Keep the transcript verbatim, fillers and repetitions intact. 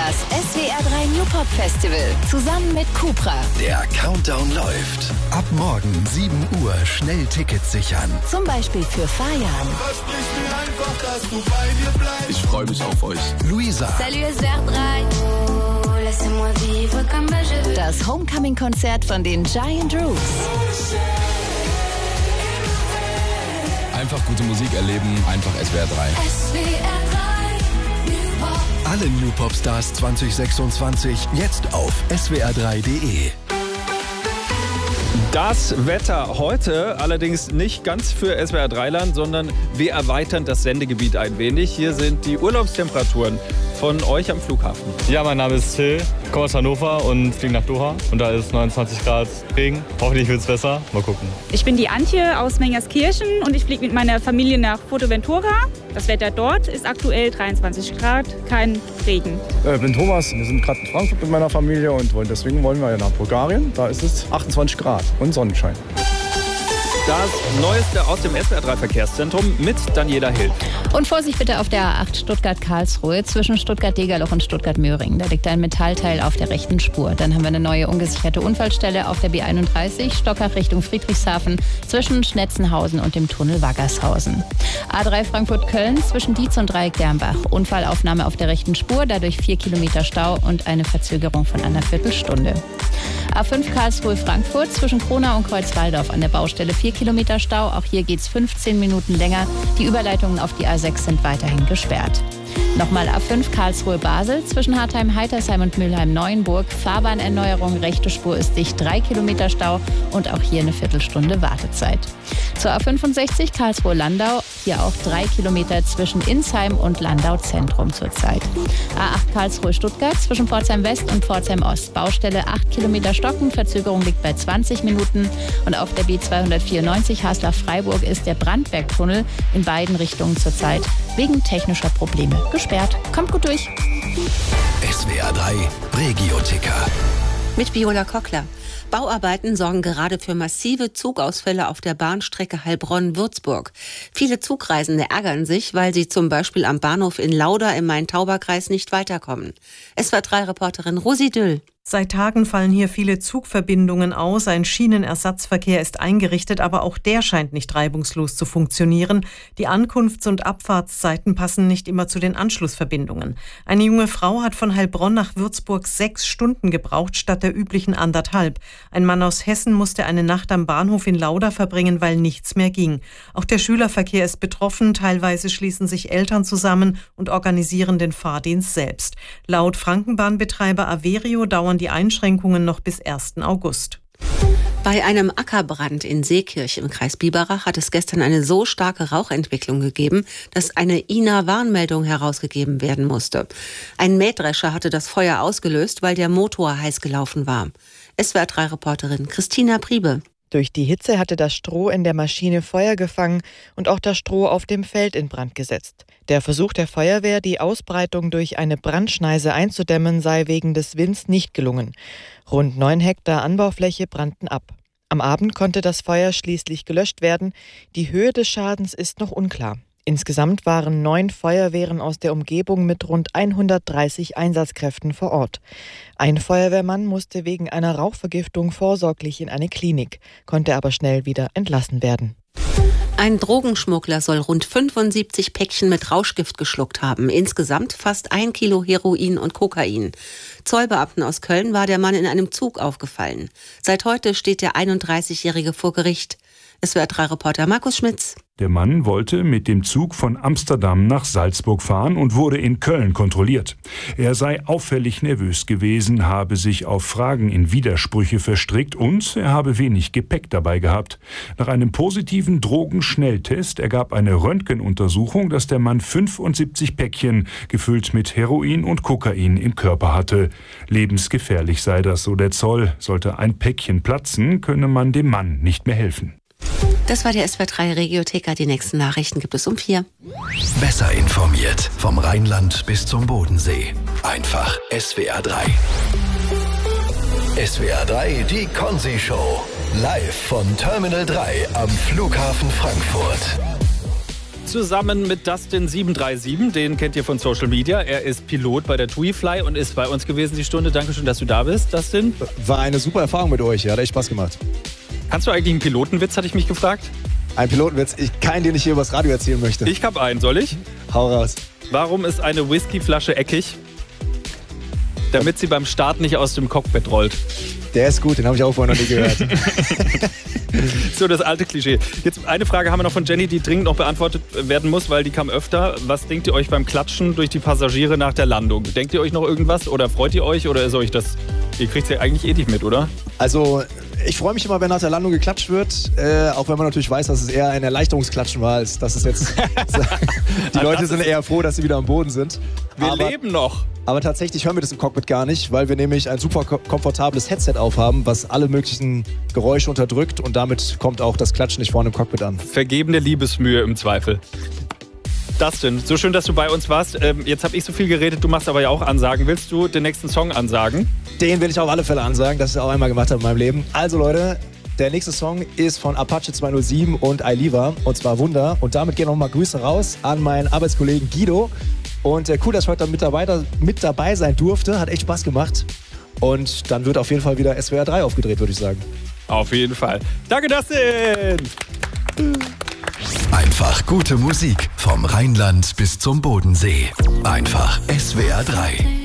Das S W R drei New Pop Festival zusammen mit Cupra. Der Countdown läuft. Ab morgen sieben Uhr schnell Tickets sichern. Zum Beispiel für Fayan. Versprich mir einfach, dass du bei mir bleibst. Ich freue mich auf euch. Luisa. Salut S W R drei. Das Homecoming-Konzert von den Giant Roots. Einfach gute Musik erleben, einfach S W R drei. S W R drei New Pop. Alle New Pop Stars zwanzig sechsundzwanzig jetzt auf S W R drei Punkt de. Das Wetter heute allerdings nicht ganz für S W R drei Land, sondern wir erweitern das Sendegebiet ein wenig. Hier sind die Urlaubstemperaturen von euch am Flughafen. Ja, mein Name ist Till, komme aus Hannover und fliege nach Doha. Und da ist neunundzwanzig Grad Regen. Hoffentlich wird es besser. Mal gucken. Ich bin die Antje aus Mengerskirchen und ich fliege mit meiner Familie nach Fuerteventura. Das Wetter dort ist aktuell dreiundzwanzig Grad, kein Regen. Ich bin Thomas, wir sind gerade in Frankfurt mit meiner Familie und deswegen wollen wir nach Bulgarien. Da ist es achtundzwanzig Grad und Sonnenschein. Das Neueste aus dem S W R drei Verkehrszentrum mit Daniela Hill. Und Vorsicht bitte auf der A acht Stuttgart-Karlsruhe zwischen Stuttgart-Degerloch und Stuttgart-Möhringen. Da liegt ein Metallteil auf der rechten Spur. Dann haben wir eine neue ungesicherte Unfallstelle auf der B einunddreißig, Stockach Richtung Friedrichshafen zwischen Schnetzenhausen und dem Tunnel Waggershausen. A drei Frankfurt-Köln zwischen Dietz und Dreieck-Dernbach. Unfallaufnahme auf der rechten Spur, dadurch vier Kilometer Stau und eine Verzögerung von einer Viertelstunde. A fünf Karlsruhe-Frankfurt zwischen Kronau und Kreuzwaldorf an der Baustelle vier Kilometer Stau. Auch hier geht es fünfzehn Minuten länger. Die Überleitungen auf die A sechs sind weiterhin gesperrt. Nochmal A fünf Karlsruhe-Basel zwischen Hartheim-Heitersheim und Mülheim-Neuenburg. Fahrbahnerneuerung, rechte Spur ist dicht, drei Kilometer Stau und auch hier eine Viertelstunde Wartezeit. Zur A fünfundsechzig Karlsruhe-Landau, hier auch drei Kilometer zwischen Insheim und Landau-Zentrum zurzeit. A acht Karlsruhe-Stuttgart zwischen Pforzheim-West und Pforzheim-Ost. Baustelle acht Kilometer Stocken, Verzögerung liegt bei zwanzig Minuten. Und auf der B zweihundertvierundneunzig Haslar-Freiburg ist der Brandbergtunnel in beiden Richtungen zurzeit wegen technischer Probleme gesperrt. Kommt gut durch. S W R drei Regio-Ticker. Mit Viola Kockler. Bauarbeiten sorgen gerade für massive Zugausfälle auf der Bahnstrecke Heilbronn-Würzburg. Viele Zugreisende ärgern sich, weil sie zum Beispiel am Bahnhof in Lauda im Main-Tauber-Kreis nicht weiterkommen. S W R drei Reporterin Rosi Düll. Seit Tagen fallen hier viele Zugverbindungen aus. Ein Schienenersatzverkehr ist eingerichtet, aber auch der scheint nicht reibungslos zu funktionieren. Die Ankunfts- und Abfahrtszeiten passen nicht immer zu den Anschlussverbindungen. Eine junge Frau hat von Heilbronn nach Würzburg sechs Stunden gebraucht, statt der üblichen anderthalb. Ein Mann aus Hessen musste eine Nacht am Bahnhof in Lauda verbringen, weil nichts mehr ging. Auch der Schülerverkehr ist betroffen. Teilweise schließen sich Eltern zusammen und organisieren den Fahrdienst selbst. Laut Frankenbahnbetreiber Averio dauern die Einschränkungen noch bis ersten August. Bei einem Ackerbrand in Seekirch im Kreis Biberach hat es gestern eine so starke Rauchentwicklung gegeben, dass eine I N A-Warnmeldung herausgegeben werden musste. Ein Mähdrescher hatte das Feuer ausgelöst, weil der Motor heiß gelaufen war. S W R drei Reporterin Christina Priebe. Durch die Hitze hatte das Stroh in der Maschine Feuer gefangen und auch das Stroh auf dem Feld in Brand gesetzt. Der Versuch der Feuerwehr, die Ausbreitung durch eine Brandschneise einzudämmen, sei wegen des Winds nicht gelungen. Rund neun Hektar Anbaufläche brannten ab. Am Abend konnte das Feuer schließlich gelöscht werden. Die Höhe des Schadens ist noch unklar. Insgesamt waren neun Feuerwehren aus der Umgebung mit rund hundertdreißig Einsatzkräften vor Ort. Ein Feuerwehrmann musste wegen einer Rauchvergiftung vorsorglich in eine Klinik, konnte aber schnell wieder entlassen werden. Ein Drogenschmuggler soll rund fünfundsiebzig Päckchen mit Rauschgift geschluckt haben. Insgesamt fast ein Kilo Heroin und Kokain. Zollbeamten aus Köln war der Mann in einem Zug aufgefallen. Seit heute steht der einunddreißigjährige vor Gericht. S W R drei Reporter Markus Schmitz. Der Mann wollte mit dem Zug von Amsterdam nach Salzburg fahren und wurde in Köln kontrolliert. Er sei auffällig nervös gewesen, habe sich auf Fragen in Widersprüche verstrickt und er habe wenig Gepäck dabei gehabt. Nach einem positiven Drogenschnelltest ergab eine Röntgenuntersuchung, dass der Mann fünfundsiebzig Päckchen gefüllt mit Heroin und Kokain im Körper hatte. Lebensgefährlich sei das, so der Zoll. Sollte ein Päckchen platzen, könne man dem Mann nicht mehr helfen. Das war der S W R drei Regio-Ticker. Die nächsten Nachrichten gibt es um vier. Besser informiert vom Rheinland bis zum Bodensee. Einfach S W R drei. S W R drei, die Konzi-Show. Live von Terminal drei am Flughafen Frankfurt. zusammen mit Dustin sieben drei sieben. Den kennt ihr von Social Media. Er ist Pilot bei der TuiFly und ist bei uns gewesen die Stunde. Dankeschön, dass du da bist, Dustin. War eine super Erfahrung mit euch. Ja, hat echt Spaß gemacht. Kannst du eigentlich einen Pilotenwitz, hatte ich mich gefragt? Ein Pilotenwitz? Ich, keinen, den ich hier übers Radio erzählen möchte. Ich hab einen, soll ich? Hau raus. Warum ist eine Whiskyflasche eckig? Damit sie beim Start nicht aus dem Cockpit rollt. Der ist gut, den habe ich auch vorher noch nie gehört. So, das alte Klischee. Jetzt eine Frage haben wir noch von Jenny, die dringend noch beantwortet werden muss, weil die kam öfter. Was denkt ihr euch beim Klatschen durch die Passagiere nach der Landung? Denkt ihr euch noch irgendwas oder freut ihr euch oder ist euch das... Ihr kriegt es ja eigentlich eh nicht mit, oder? Also, ich freue mich immer, wenn nach der Landung geklatscht wird. Äh, auch wenn man natürlich weiß, dass es eher ein Erleichterungsklatschen war, als dass es jetzt... Die Leute sind eher froh, dass sie wieder am Boden sind. Wir aber, leben noch. Aber tatsächlich hören wir das im Cockpit gar nicht, weil wir nämlich ein super komfortables Headset aufhaben, was alle möglichen Geräusche unterdrückt und damit kommt auch das Klatschen nicht vorne im Cockpit an. Vergebene Liebesmühe im Zweifel. Dustin, so schön, dass du bei uns warst. Ähm, jetzt habe ich so viel geredet, du machst aber ja auch Ansagen. Willst du den nächsten Song ansagen? Den will ich auf alle Fälle ansagen, das ich auch einmal gemacht habe in meinem Leben. Also Leute, der nächste Song ist von Apache zwei null sieben und Ailiva und zwar Wunder. Und damit gehen nochmal Grüße raus an meinen Arbeitskollegen Guido. Und äh, cool, dass ich heute mit dabei, mit dabei sein durfte. Hat echt Spaß gemacht. Und dann wird auf jeden Fall wieder S W R drei aufgedreht, würde ich sagen. Auf jeden Fall. Danke, Dustin! Einfach gute Musik vom Rheinland bis zum Bodensee. Einfach S W R drei.